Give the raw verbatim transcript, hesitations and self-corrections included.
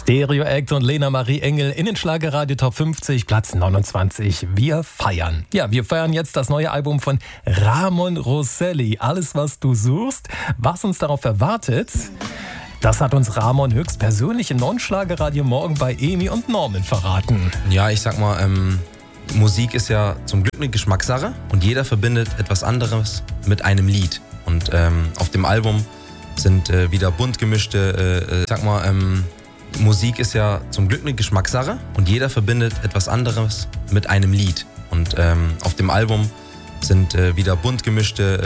Stereo Act und Lena Marie Engel in den Schlagerradio Top fünfzig, Platz neunundzwanzig. Wir feiern. Ja, wir feiern jetzt das neue Album von Ramon Rosselli. Alles, was du suchst. Was uns darauf erwartet, das hat uns Ramon höchstpersönlich im Non-Schlagerradio morgen bei Emi und Norman verraten. Ja, ich sag mal, ähm, Musik ist ja zum Glück eine Geschmackssache und jeder verbindet etwas anderes mit einem Lied. Und ähm, auf dem Album sind äh, wieder bunt gemischte, äh, sag mal, ähm, Musik ist ja zum Glück eine Geschmackssache und jeder verbindet etwas anderes mit einem Lied. Und ähm, auf dem Album sind äh, wieder bunt gemischte